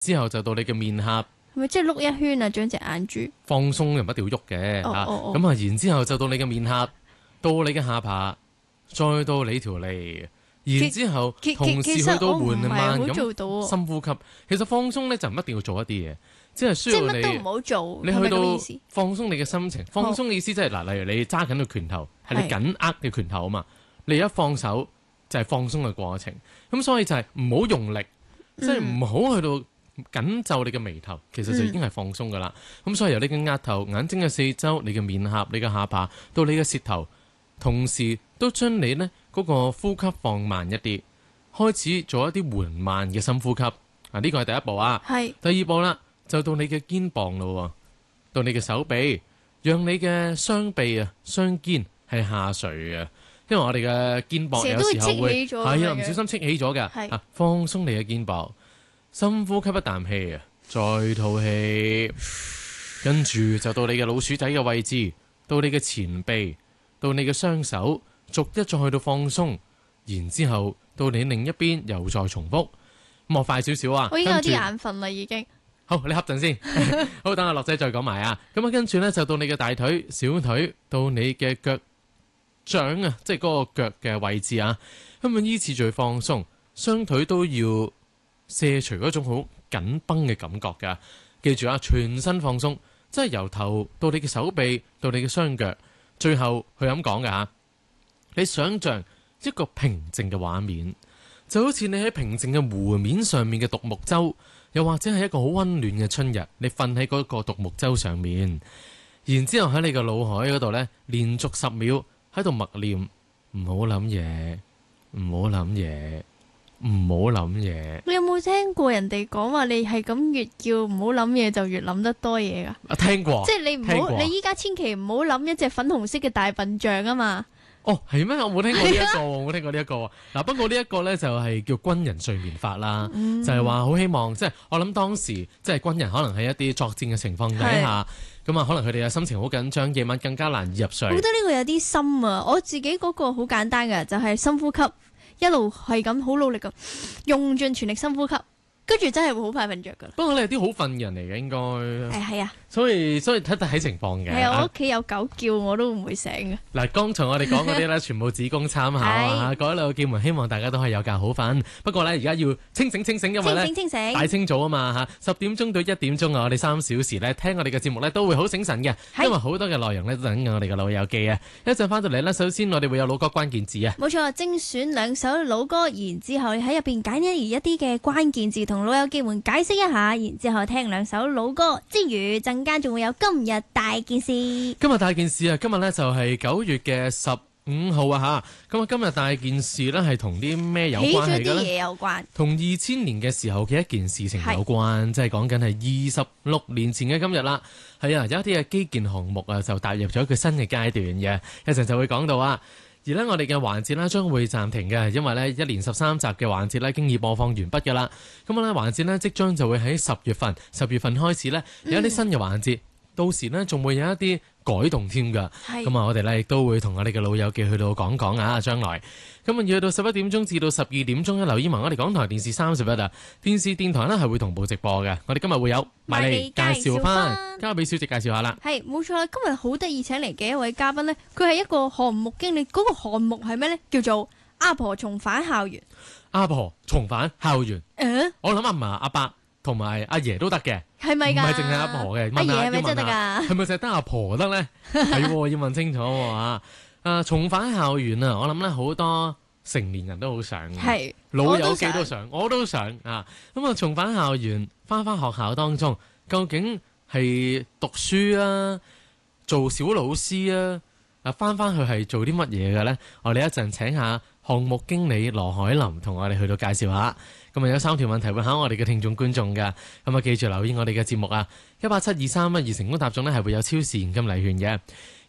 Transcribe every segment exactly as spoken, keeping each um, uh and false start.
之後就到你嘅面頰， 係咪即係碌一圈啊？將隻眼珠放鬆又唔一定要喐嘅嚇。 哦哦哦咁啊，然之後就到你嘅面頰，到你嘅下巴，再到你條脷，然之後其同時去其實到緩我唔係好慢咁做到喎， 深呼吸。其實放鬆咧就唔一定要做一啲嘢，只係需即要係乜都唔好做，係咪你去到咁嘅意思？ 放鬆你嘅心情。放鬆嘅意思即係嗱，例如你揸緊個拳頭，係你係緊握嘅拳頭啊嘛，你一放手就係放鬆嘅過程。咁所以就係唔好用力，即係唔好去到緊皺你嘅眉頭，其實就已經係放鬆噶啦。咁、嗯、所以由你嘅額頭、眼睛嘅四周、你嘅面頰、你嘅下巴到你嘅舌頭，同時都將你呢嗰、嗰個呼吸放慢一啲，開始做一啲緩慢嘅深呼吸。啊，呢個係第一步啊。 係第二步啦，就到你嘅肩膀咯，到你嘅手臂，讓你嘅雙臂啊、雙肩係下垂啊。因為我哋嘅肩膀有時候會成日都會戚起咗係啊， 咁樣唔小心戚起咗嘅。 係啊，放鬆你嘅肩膀，深呼吸一啖氣啊，再吐氣，跟住就到你嘅老鼠仔嘅位置，到你嘅前臂，到你嘅雙手，逐一再去到放鬆，然之後到你另一邊又再重複。咁我快少少啊， 我已經有啲跟住眼瞓啦，已經。 好，你瞌陣先。好，等阿樂仔再講埋啊。咁啊，跟住咧就到你嘅大腿、小腿，到你嘅腳掌啊，即係嗰個腳嘅位置啊。咁啊，依次序放鬆，雙腿都要卸除嗰種好緊繃嘅感覺噶。記住啊，全身放鬆，即係由頭到你嘅手臂，到你嘅雙腳，最後佢咁講嘅吓。你想象一個平靜嘅畫面，就好似你喺平靜嘅湖面上面嘅獨木舟，又或者係一個好溫暖嘅春日，你瞓喺嗰個獨木舟上面，然之後喺你嘅腦海嗰度呢，連續十秒喺度默念，唔好諗嘢，唔好諗嘢，唔好諗嘢。 你有冇聽過人哋講話你係咁越叫唔好諗嘢就越諗得多嘢噶？ 啊，聽過， 即係你唔好， 聽過你依家千祈唔好諗一隻粉紅色嘅大笨象啊嘛！ 哦，係咩？我冇聽過呢、這、一個，我冇聽過呢、這、一個。嗱，不過呢一個呢，就係叫軍人睡眠法啦， 嗯、 就係話好希望，即係我諗當時即係軍人可能喺一啲作戰嘅情況底下，咁啊可能佢哋嘅心情好緊張，夜晚更加難以入睡。 我覺得呢個有啲深啊！我自己嗰個好簡單嘅，就係、是、深呼吸，一路係咁好努力咁用盡全力深呼吸，跟住真係會好快瞓着噶。 不過你係啲好瞓人嚟嘅，應該。誒係啊， 所以所以睇睇情況嘅。 係啊，我屋企有狗叫我都唔會醒嘅。 嗱，剛才我哋講嗰啲咧，全部只供參考啊！各位老友記們，希望大家都可以有覺好瞓。不過咧，而家要清醒清醒，因為咧清醒清醒大清早啊嘛嚇，十點鐘到一點鐘啊，我哋三小時咧聽我哋嘅節目咧都會好醒神嘅，因為好多嘅內容咧都等緊我哋嘅老友記啊！一陣翻到嚟咧，首先我哋會有老歌關鍵字啊， 冇錯，精選兩首老歌，然之後喺入邊揀一一啲嘅關鍵字，同老友記們解釋一下，然之後聽兩首老歌之餘，陣間仲會有今日大件事。 今日大件事啊，今日咧就係九月嘅十五號啊吓，咁啊今日大件事咧係同啲咩有關係嘅咧？起咗啲嘢有關， 同二千年嘅時候嘅一件事情有關，即係講緊係二十六年前嘅今日啦。係啊，有一啲嘅基建項目啊，就踏入咗一個新嘅階段嘅，一陣就會講到啊。而呢，我哋嘅環節呢將會暫停嘅，因為呢一連十三集嘅環節呢經已播放完畢㗎啦。咁啊呢環節呢即將就會喺十月份，十月份開始呢有一啲新嘅環節。嗯到時呢，仲會有一啲改動添㗎。咁啊，我哋呢亦都會同我哋嘅老友記去到講講啊，將來。咁啊，要去到十一點鐘至到十二點鐘咧，留意埋我哋港台電視三十一啊，電視電台呢係會同步直播嘅。我哋今日會有埋嚟介紹翻，交俾小姐介紹下啦。 係冇錯啦，今日好得意請嚟嘅一位嘉賓呢，佢係一個項目經理，嗰、那個項目係咩呢？叫做阿婆重返校園。 阿婆重返校園。 嗯、 我諗阿嫲阿伯同埋阿爺都得嘅。 係咪㗎？ 唔係淨係阿婆嘅， 阿爺係咪真得㗎？ 係咪淨係得阿婆得咧？係要問清楚喎。啊，重返校園啊！我諗咧好多成年人都好想，係老友記都想，我都想啊。咁啊，重返校園，翻返學校當中，究竟係讀書啊，做小老師啊，啊翻返去係做啲乜嘢嘅咧？我哋一陣請下項目經理羅海琳同我哋去到介紹下。咁啊有三條問題會考我哋嘅聽眾觀眾㗎，咁啊記住留意我哋嘅節目啊，一八七二三一二成功答中呢係會有超市現金禮券嘅。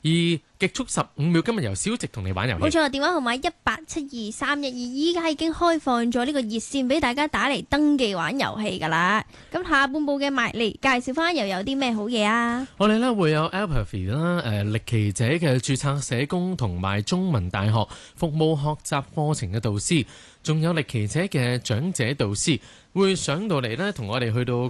而極速十五秒今日由小直同你玩遊戲。 冇錯，電話號碼一八七二三一二，依家已經開放咗呢個熱線俾大家打嚟登記玩遊戲噶啦。咁下半部嘅埋嚟介紹翻又有啲咩好嘢啊？ 我哋咧會有 Alphavy 啦，誒歷奇者嘅註冊社工同埋中文大學服務學習課程嘅導師，仲有歷奇者嘅長者導師會上到嚟呢，同我哋去到